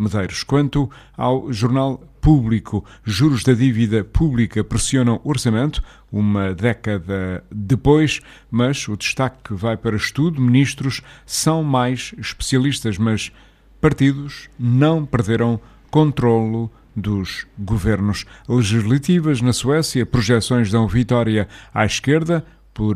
Medeiros. Quanto ao Jornal Público, juros da dívida pública pressionam o orçamento, uma década depois, mas o destaque vai para estudo. Ministros são mais especialistas, mas partidos não perderam controlo dos governos. Legislativas na Suécia, projeções dão vitória à esquerda por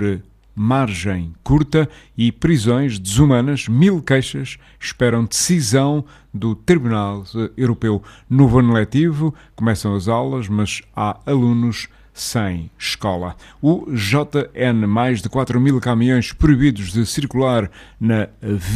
margem curta e prisões desumanas. 1000 queixas esperam decisão do Tribunal Europeu. No ano letivo começam as aulas, mas há alunos sem escola. O JN, mais de 4.000 caminhões proibidos de circular na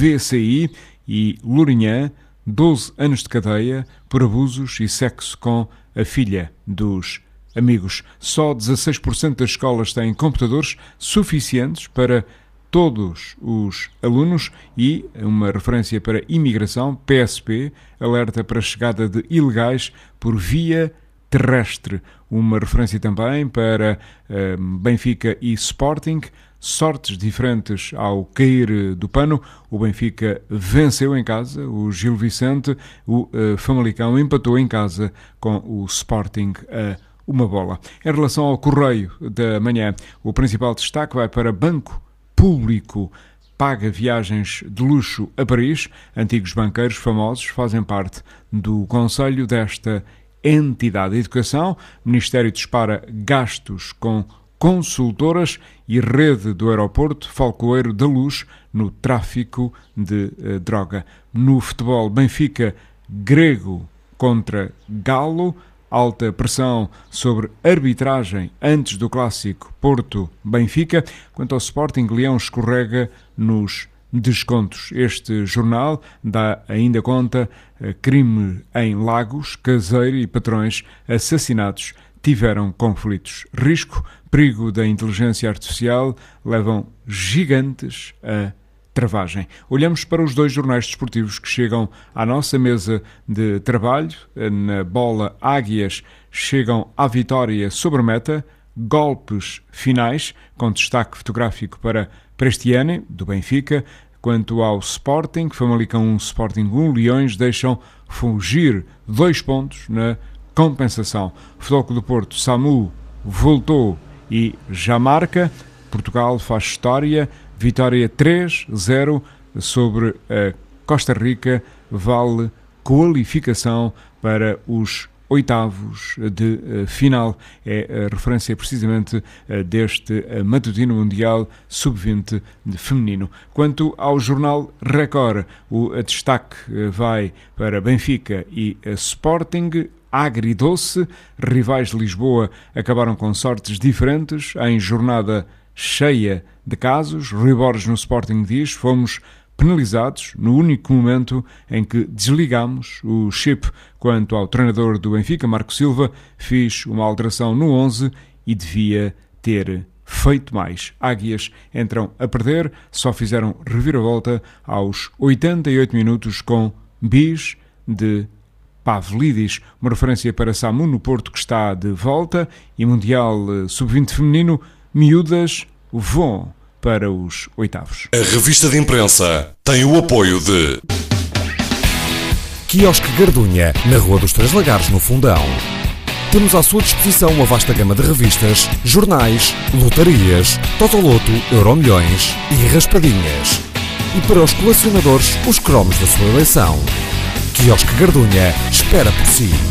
VCI, e Lourinhã, 12 anos de cadeia por abusos e sexo com a filha dos amigos. Só 16% das escolas têm computadores suficientes para todos os alunos e uma referência para imigração. PSP alerta para a chegada de ilegais por via terrestre. Uma referência também para Benfica e Sporting. Sortes diferentes ao cair do pano. O Benfica venceu em casa o Gil Vicente. O Famalicão empatou em casa com o Sporting a uma bola. Em relação ao Correio da Manhã, o principal destaque vai para Banco Público. Paga viagens de luxo a Paris. Antigos banqueiros famosos fazem parte do conselho desta entidade. Educação, Ministério dispara gastos com consultoras e rede do aeroporto Falcoeiro da Luz no tráfico de droga. No futebol, Benfica grego contra Galo. Alta pressão sobre arbitragem antes do clássico Porto-Benfica. Quanto ao Sporting, Leão escorrega nos descontos. Este jornal dá ainda conta crime em Lagos, caseiro e patrões assassinados tiveram conflitos. Risco, perigo da inteligência artificial levam gigantes a travagem. Olhamos para os dois jornais desportivos que chegam à nossa mesa de trabalho. Na bola, Águias chegam à vitória sobre meta. Golpes finais, com destaque fotográfico para Prestiani, do Benfica. Quanto ao Sporting, Famalicão 1, Sporting 1, Leões deixam fugir 2 pontos na compensação. Futebol do Porto, Samu voltou e já marca. Portugal faz história. Vitória 3-0 sobre a Costa Rica, vale qualificação para os oitavos de final. É a referência precisamente deste matutino mundial sub-20 feminino. Quanto ao jornal Record, o destaque vai para Benfica e Sporting. Agridoce, rivais de Lisboa acabaram com sortes diferentes em jornada cheia de casos. Rui Borges no Sporting diz: fomos penalizados no único momento em que desligamos o chip. Quanto ao treinador do Benfica, Marco Silva, fiz uma alteração no 11 e devia ter feito mais. Águias entram a perder, só fizeram reviravolta aos 88 minutos com bis de Pavlidis. Uma referência para Samu no Porto, que está de volta, e Mundial Sub-20 feminino, miúdas vão para os oitavos. A revista de imprensa tem o apoio de Quiosque Gardunha, na Rua dos Três Lagares, no Fundão. Temos à sua disposição uma vasta gama de revistas, jornais, lotarias, Totoloto, Euromilhões e raspadinhas. E para os colecionadores, os cromos da sua eleição. Quiosque Gardunha espera por si.